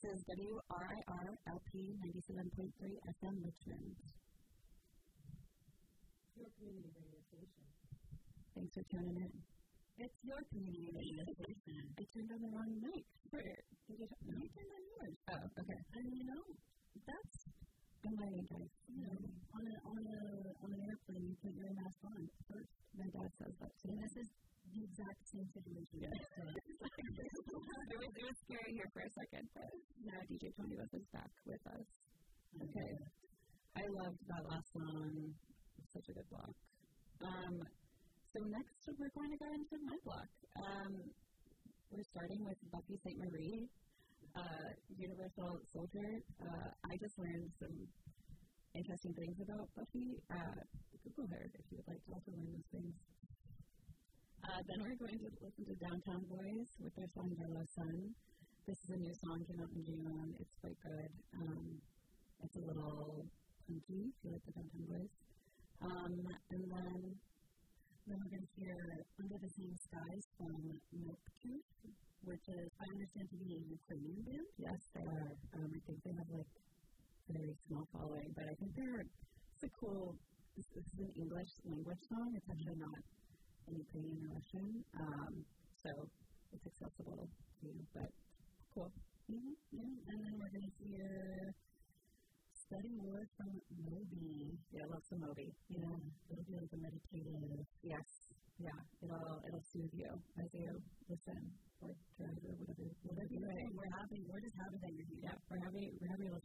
is WRIR-LP 97.3 FM Richmond. Your community radio station. Thanks for tuning in. It's your community radio station. I turned on the wrong mic. You turned on yours. Oh, okay. And that's I'm learning, guys. On an airplane, you put your mask on first. My dad says that too. And this is the exact same situation. Yeah. It was scary here for a second, but now DJ Tony West is back with us. Okay. I loved that last song. Such a good block. So next we're going to go into my block. We're starting with Buffy St. Marie, Universal Soldier. I just learned some interesting things about Buffy. Google her if you would like to also learn those things. Then we're going to listen to Downtown Boys with their song Yellow Sun. This is a new song, came out in June. It's quite good. It's a little punky, if you like the Downtown Boys. And then we're going to hear Under the Same Skies from Milktooth, which is, I understand, to be a Ukrainian band. Yes, they are. I think they have like a very small following, but I think it's a cool, this is an English language song. It's actually not in Ukrainian or Russian, so it's accessible to you, but cool. Mm-hmm. Yeah, and then we're going to hear Steady Word from Moby. Yeah, I love some Moby. It'll be like a meditative. Yes. Yeah, it'll soothe you as you listen or drive or whatever you're doing. We're just happy that you're here. Yeah, we're happy to